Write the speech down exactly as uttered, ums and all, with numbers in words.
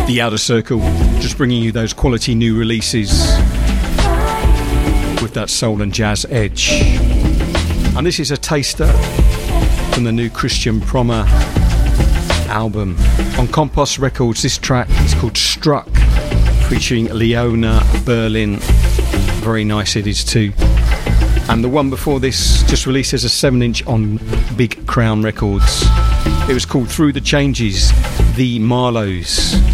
The Outer Circle, just bringing you those quality new releases with that soul and jazz edge. And this is a taster from the new Christian Prommer album. On Compost Records, this track is called Struck, featuring Leona Berlin. Very nice it is too. And the one before this, just released as a seven inch on Big Crown Records. It was called Through the Changes, The Marlows.